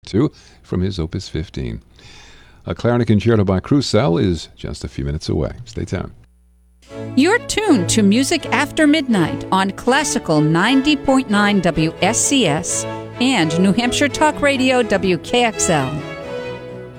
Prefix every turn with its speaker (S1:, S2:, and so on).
S1: 2 from his Opus 15. A clarinet concerto by Crusell is just a few minutes away. Stay tuned.
S2: You're tuned to Music After Midnight on Classical 90.9 WSCS and New Hampshire Talk Radio WKXL.